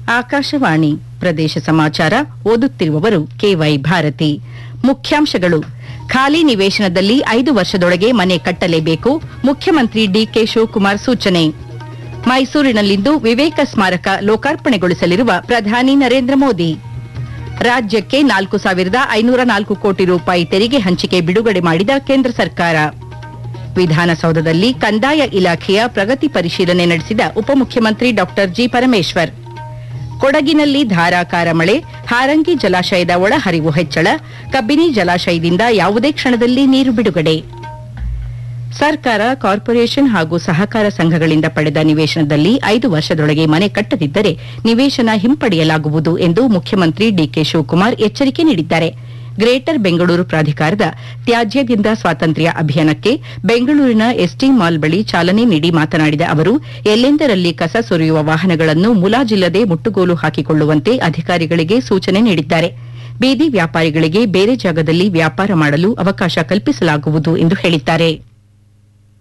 ಆಕಾಶವಾಣಿ ಪ್ರದೇಶ ಸಮಾಚಾರ ಓದುತ್ತಿರುವವರು ಕೆವೈ ಭಾರತಿ. ಮುಖ್ಯಾಂಶಗಳು: ಖಾಲಿ ನಿವೇಶನದಲ್ಲಿ 5 ವರ್ಷದೊಳಗೆ ಮನೆ ಕಟ್ಟಲೇಬೇಕು, ಮುಖ್ಯಮಂತ್ರಿ ಡಿಕೆ ಶಿವಕುಮಾರ್ ಸೂಚನೆ. ಮೈಸೂರಿನಲ್ಲಿಂದು ವಿವೇಕ ಸ್ಮಾರಕ ಲೋಕಾರ್ಪಣೆಗೊಳಿಸಲಿರುವ ಪ್ರಧಾನಿ ನರೇಂದ್ರ ಮೋದಿ. ರಾಜ್ಯಕ್ಕೆ 4,504 ಕೋಟಿ ರೂಪಾಯಿ ತೆರಿಗೆ ಹಂಚಿಕೆ ಬಿಡುಗಡೆ ಮಾಡಿದ ಕೇಂದ್ರ ಸರ್ಕಾರ. ವಿಧಾನಸೌಧದಲ್ಲಿ ಕಂದಾಯ ಇಲಾಖೆಯ ಪ್ರಗತಿ ಪರಿಶೀಲನೆ ನಡೆಸಿದ ಉಪಮುಖ್ಯಮಂತ್ರಿ ಡಾ ಜಿ. ಪರಮೇಶ್ವರ್. ಕೊಡಗಿನಲ್ಲಿ ಧಾರಾಕಾರ ಮಳೆ, ಹಾರಂಗಿ ಜಲಾಶಯದ ಒಳಹರಿವು ಹೆಚ್ಚಳ, ಕಬ್ಬಿನಿ ಜಲಾಶಯದಿಂದ ಯಾವುದೇ ಕ್ಷಣದಲ್ಲಿ ನೀರು ಬಿಡುಗಡೆ. ಸರ್ಕಾರ, ಕಾರ್ಪೊರೇಷನ್ ಹಾಗೂ ಸಹಕಾರ ಸಂಘಗಳಿಂದ ಪಡೆದ ನಿವೇಶನದಲ್ಲಿ 5 ವರ್ಷದೊಳಗೆ ಮನೆ ಕಟ್ಟದಿದ್ದರೆ ನಿವೇಶನ ಹಿಂಪಡೆಯಲಾಗುವುದು ಎಂದು ಮುಖ್ಯಮಂತ್ರಿ ಡಿಕೆ ಶಿವಕುಮಾರ್ ಎಚ್ಚರಿಕೆ ನೀಡಿದ್ದಾರೆ. ಗ್ರೇಟರ್ ಬೆಂಗಳೂರು ಪ್ರಾಧಿಕಾರದ ತ್ಯಾಜ್ಯದಿಂದ ಸ್ವಾತಂತ್ರ್ಯ ಅಭಿಯಾನಕ್ಕೆ ಬೆಂಗಳೂರಿನ ಎಸ್ಟಿ ಮಾಲ್ ಬಳಿ ಚಾಲನೆ ನೀಡಿ ಮಾತನಾಡಿದ ಅವರು, ಎಲ್ಲೆಂದರಲ್ಲಿ ಕಸ ಸುರಿಯುವ ವಾಹನಗಳನ್ನು ಮುಲಾಜಿಲ್ಲದೆ ಮುಟ್ಟುಗೋಲು ಹಾಕಿಕೊಳ್ಳುವಂತೆ ಅಧಿಕಾರಿಗಳಿಗೆ ಸೂಚನೆ ನೀಡಿದ್ದಾರೆ. ಬೀದಿ ವ್ಯಾಪಾರಿಗಳಿಗೆ ಬೇರೆ ಜಾಗದಲ್ಲಿ ವ್ಯಾಪಾರ ಮಾಡಲು ಅವಕಾಶ ಕಲ್ಪಿಸಲಾಗುವುದು ಎಂದು ಹೇಳಿದ್ದಾರೆ.